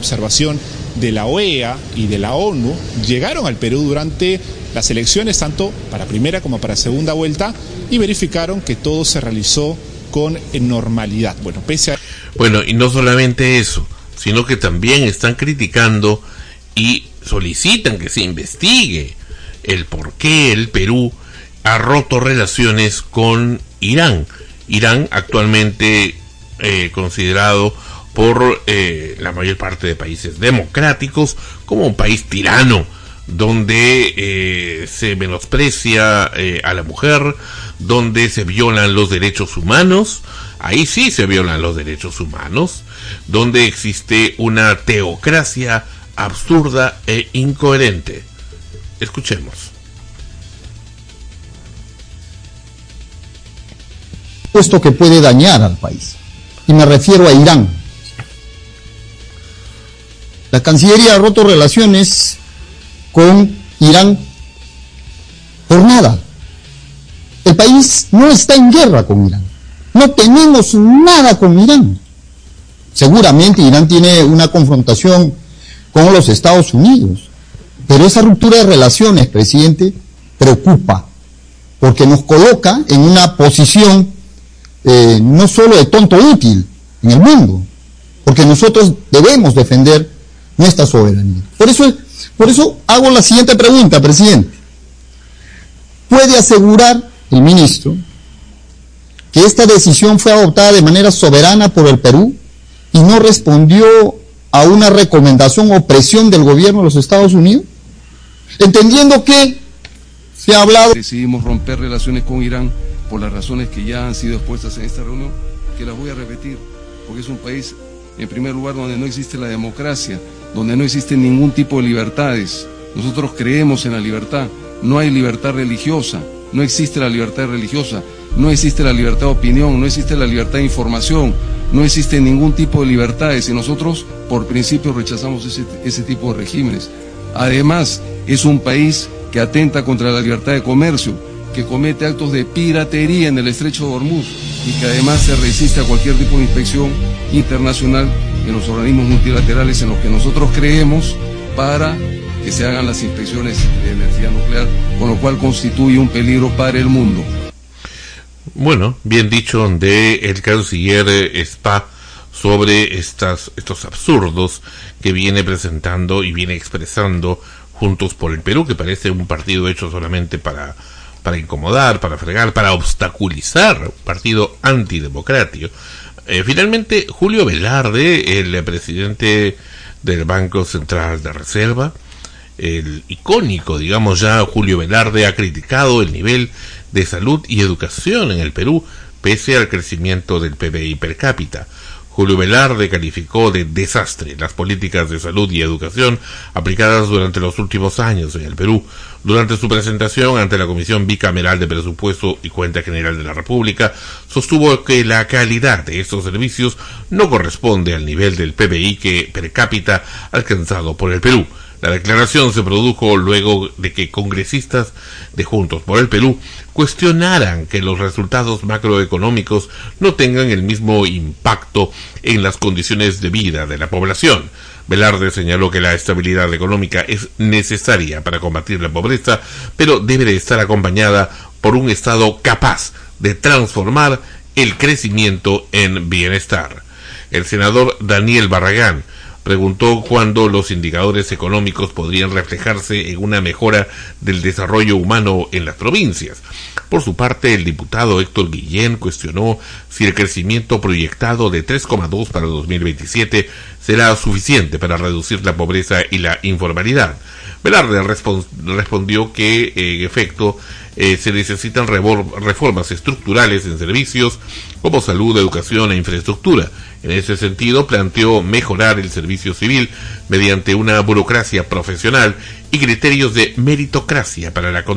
observación de la OEA y de la ONU llegaron al Perú durante las elecciones, tanto para primera como para segunda vuelta, y verificaron que todo se realizó con normalidad. Bueno, y no solamente eso, sino que también están criticando y solicitan que se investigue el por qué el Perú ha roto relaciones con Irán. Irán actualmente considerado por la mayor parte de países democráticos como un país tirano, donde se menosprecia a la mujer, donde se violan los derechos humanos. Ahí sí se violan los derechos humanos, donde existe una teocracia absurda e incoherente. Escuchemos. Puesto que puede dañar al país, y me refiero a Irán. La Cancillería ha roto relaciones con Irán por nada. El país no está en guerra con Irán. No tenemos nada con Irán. Seguramente Irán tiene una confrontación con los Estados Unidos, pero esa ruptura de relaciones, presidente, preocupa, porque nos coloca en una posición no solo de tonto útil en el mundo, porque nosotros debemos defender nuestra soberanía. Por eso hago la siguiente pregunta, presidente. ¿Puede asegurar el ministro que esta decisión fue adoptada de manera soberana por el Perú y no respondió a una recomendación o presión del gobierno de los Estados Unidos? Entendiendo que se ha hablado... Decidimos romper relaciones con Irán por las razones que ya han sido expuestas en esta reunión, que las voy a repetir, porque es un país, en primer lugar, donde no existe la democracia, donde no existe ningún tipo de libertades. Nosotros creemos en la libertad. No hay libertad religiosa, no existe la libertad religiosa, no existe la libertad de opinión, no existe la libertad de información, no existe ningún tipo de libertades, y nosotros por principio rechazamos ese tipo de regímenes. Además, es un país que atenta contra la libertad de comercio, que comete actos de piratería en el estrecho de Hormuz y que además se resiste a cualquier tipo de inspección internacional en los organismos multilaterales en los que nosotros creemos para que se hagan las inspecciones de energía nuclear, con lo cual constituye un peligro para el mundo. Bueno, bien dicho de el canciller Spa sobre estos absurdos que viene presentando y viene expresando Juntos por el Perú, que parece un partido hecho solamente para incomodar, para fregar, para obstaculizar, un partido antidemocrático. Finalmente, Julio Velarde, el presidente del Banco Central de Reserva, el icónico, digamos ya, Julio Velarde, ha criticado el nivel de salud y educación en el Perú, pese al crecimiento del PBI per cápita. Julio Velarde calificó de desastre las políticas de salud y educación aplicadas durante los últimos años en el Perú. Durante su presentación ante la Comisión Bicameral de Presupuesto y Cuenta General de la República, sostuvo que la calidad de estos servicios no corresponde al nivel del PBI per cápita alcanzado por el Perú. La declaración se produjo luego de que congresistas de Juntos por el Perú cuestionaran que los resultados macroeconómicos no tengan el mismo impacto en las condiciones de vida de la población. Velarde señaló que la estabilidad económica es necesaria para combatir la pobreza, pero debe de estar acompañada por un Estado capaz de transformar el crecimiento en bienestar. El senador Daniel Barragán preguntó cuándo los indicadores económicos podrían reflejarse en una mejora del desarrollo humano en las provincias. Por su parte, el diputado Héctor Guillén cuestionó si el crecimiento proyectado de 3,2 para 2027 será suficiente para reducir la pobreza y la informalidad. Velarde respondió que, en efecto, se necesitan reformas estructurales en servicios como salud, educación e infraestructura. En ese sentido, planteó mejorar el servicio civil mediante una burocracia profesional y criterios de meritocracia para la